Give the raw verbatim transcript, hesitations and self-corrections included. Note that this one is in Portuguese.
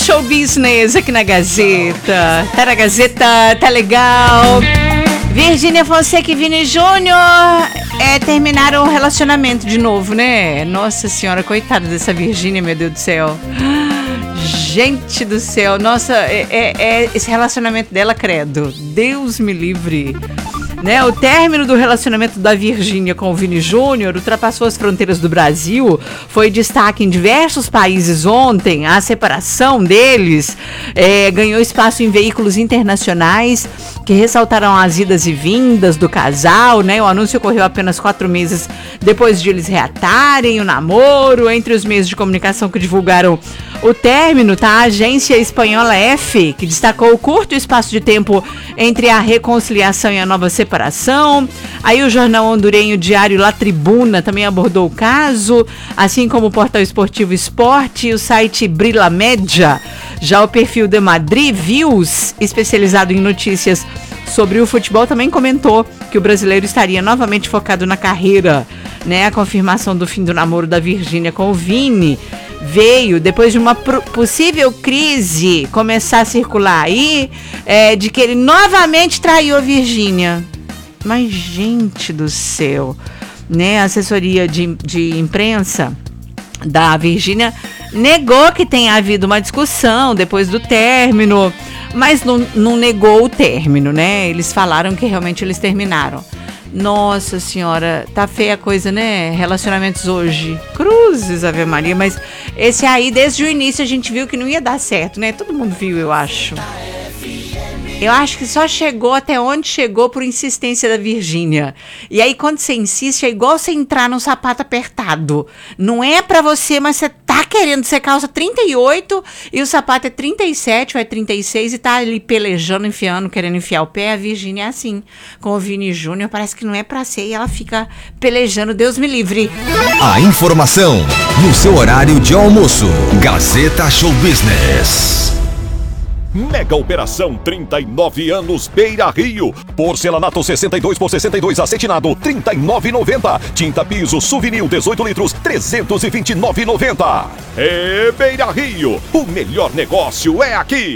Show Business aqui na Gazeta. Tá na Gazeta, tá legal. Virgínia Fonseca e Vini Júnior é, terminaram o relacionamento de novo, né? Nossa senhora, coitada dessa Virgínia, meu Deus do céu. Gente do céu, nossa, é, é, é esse relacionamento dela, credo. Deus me livre. Né, o término do relacionamento da Virgínia com o Vini Júnior ultrapassou as fronteiras do Brasil, foi destaque em diversos países ontem. A separação deles é, ganhou espaço em veículos internacionais que ressaltaram as idas e vindas do casal, né? O anúncio ocorreu apenas quatro meses depois de eles reatarem o namoro. Entre os meios de comunicação que divulgaram o término, tá? A agência espanhola F, que destacou o curto espaço de tempo entre a reconciliação e a nova separação. Aí o jornal hondurenho Diário La Tribuna também abordou o caso, assim como o portal esportivo Esporte e o site Brila Média. Já o perfil de Madrid Views, especializado em notícias sobre o futebol, também comentou que o brasileiro estaria novamente focado na carreira, né? A confirmação do fim do namoro da Virgínia com o Vini veio depois de uma possível crise começar a circular aí, é, de que ele novamente traiu a Virgínia. Mas, gente do céu, né? A assessoria de, de imprensa da Virgínia negou que tenha havido uma discussão depois do término, mas não, não negou o término, né? Eles falaram que realmente eles terminaram. Nossa senhora, tá feia a coisa, né? Relacionamentos hoje. Cruzes, Ave Maria, mas esse aí, desde o início, a gente viu que não ia dar certo, né? Todo mundo viu, eu acho. Eu acho que só chegou até onde chegou por insistência da Virgínia. E aí, quando você insiste, é igual você entrar num sapato apertado. Não é pra você, mas você tá querendo. Você calça trinta e oito e o sapato é trinta e sete ou é trinta e seis e tá ali pelejando, enfiando, querendo enfiar o pé. A Virgínia é assim. Com o Vini Júnior, parece que não é pra ser e ela fica pelejando. Deus me livre. A informação no seu horário de almoço. Gazeta Show Business. Mega Operação trinta e nove anos Beira Rio. Porcelanato sessenta e dois por sessenta e dois acetinado trinta e nove reais e noventa centavos. Tinta piso Souvenir dezoito litros trezentos e vinte e nove reais e noventa centavos. É Beira Rio. O melhor negócio é aqui.